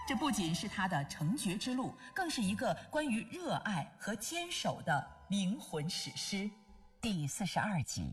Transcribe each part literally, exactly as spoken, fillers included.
这不仅是他的成绝之路，更是一个关于热爱和坚守的灵魂史诗。 第四十二集，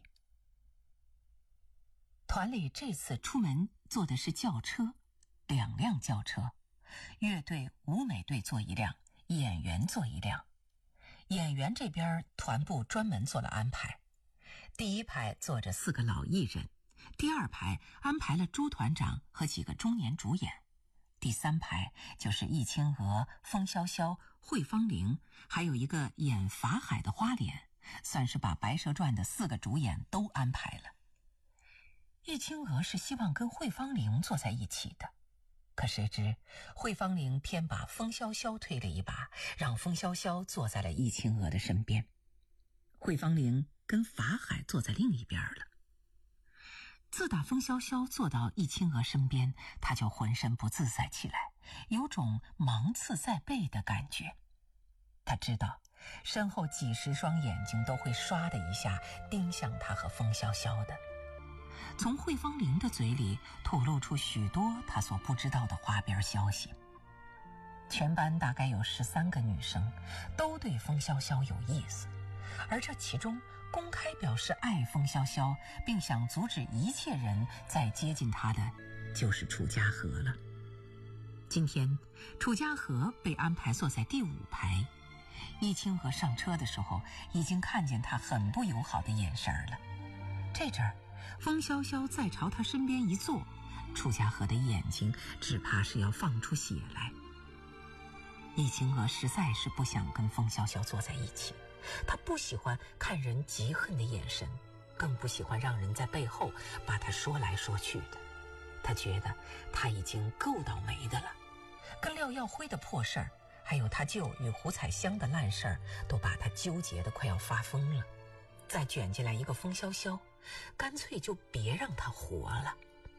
团里这次出门坐的是轿车，两辆轿车，乐队、舞美队坐一辆，演员坐一辆。演员这边团部专门做了安排，第一排坐着四个老艺人，第二排安排了朱团长和几个中年主演，第三排就是易清娥、风萧萧、惠芳玲，还有一个演法海的花脸，算是把《白蛇传》的四个主演都安排了。易清娥是希望跟惠芳玲坐在一起的，可谁知惠芳玲偏把风萧萧推了一把，让风萧萧坐在了易清娥的身边，惠芳玲跟法海坐在另一边了。自打风萧萧坐到易清娥身边，他就浑身不自在起来，有种芒刺在背的感觉。他知道身后几十双眼睛都会唰的一下盯向他和风萧萧的。从惠芳玲的嘴里吐露出许多他所不知道的花边消息。全班大概有十三个女生都对风萧萧有意思，而这其中公开表示爱风萧萧并想阻止一切人再接近她的就是楚家河了。今天楚家河被安排坐在第五排，易清娥上车的时候已经看见他很不友好的眼神了。这阵儿风萧萧再朝他身边一坐，楚家河的眼睛只怕是要放出血来。易清娥实在是不想跟风萧萧坐在一起，她不喜欢看人嫉恨的眼神，更不喜欢让人在背后把她说来说去的。她觉得她已经够倒霉的了，跟廖耀辉的破事儿，还有他舅与胡彩香的烂事儿，都把她纠结得快要发疯了。再卷进来一个风萧萧，干脆就别让他活了。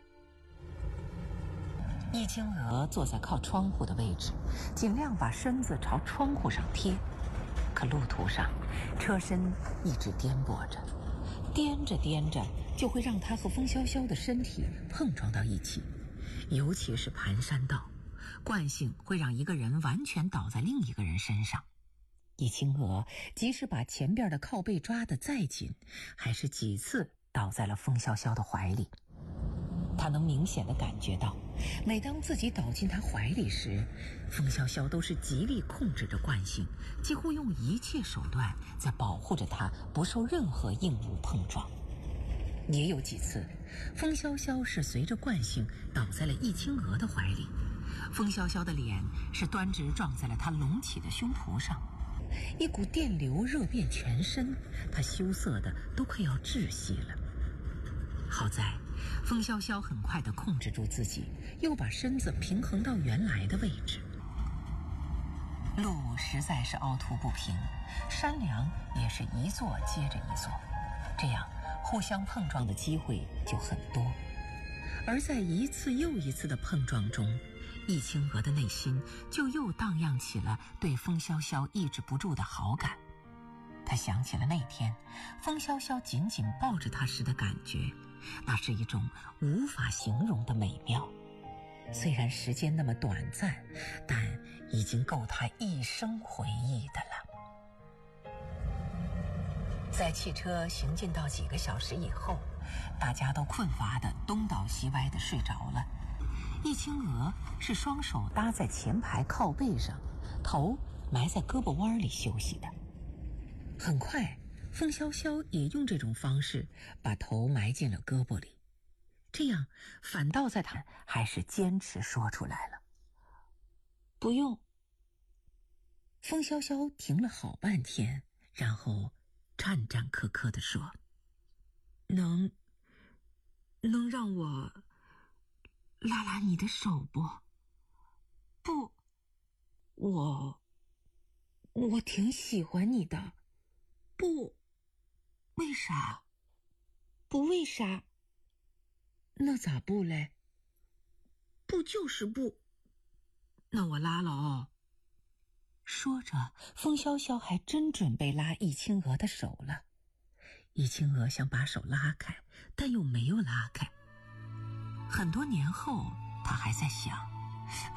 易清娥坐在靠窗户的位置，尽量把身子朝窗户上贴，可路途上车身一直颠簸着，颠着颠着就会让他和风萧萧的身体碰撞到一起，尤其是盘山道，惯性会让一个人完全倒在另一个人身上。易清娥即使把前边的靠背抓得再紧，还是几次倒在了风萧萧的怀里。他能明显地感觉到，每当自己倒进他怀里时，风萧萧都是极力控制着惯性，几乎用一切手段在保护着他不受任何硬物碰撞。也有几次风萧萧是随着惯性倒在了易清娥的怀里，风萧萧的脸是端直撞在了他隆起的胸脯上，一股电流热遍全身，他羞涩的都快要窒息了。好在风萧萧很快地控制住自己，又把身子平衡到原来的位置。路实在是凹凸不平，山梁也是一座接着一座，这样互相碰撞的机会就很多。而在一次又一次的碰撞中，易清娥的内心就又荡漾起了对风萧萧抑制不住的好感。他想起了那天风萧萧紧紧抱着他时的感觉，那是一种无法形容的美妙。虽然时间那么短暂，但已经够他一生回忆的了。在汽车行进到几个小时以后，大家都困乏的东倒西歪的睡着了。易清娥是双手搭在前排靠背上，头埋在胳膊弯里休息的。很快风萧萧也用这种方式把头埋进了胳膊里，这样反倒在他还是坚持说出来了。不用。风萧萧停了好半天，然后颤颤咳咳地说，能能让我拉拉你的手不？不，我我挺喜欢你的。不，为啥？不为啥？那咋不嘞？不就是不。那我拉了哦。说着，风萧萧还真准备拉易清娥的手了。易清娥想把手拉开，但又没有拉开。很多年后，她还在想，